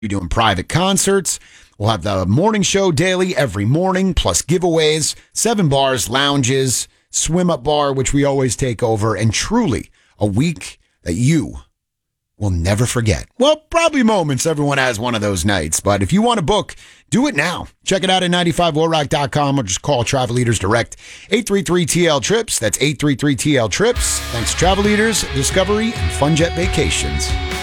You're doing private concerts. We'll have the morning show daily every morning, plus giveaways, 7 bars, lounges, swim-up bar, which we always take over, and truly a week that you will never forget. Well, probably moments. Everyone has one of those nights. But if you want to book, do it now. Check it out at 95lorock.com or just call Travel Leaders Direct, 833-TL-TRIPS. That's 833-TL-TRIPS. Thanks to Travel Leaders, Discovery, and FunJet Vacations.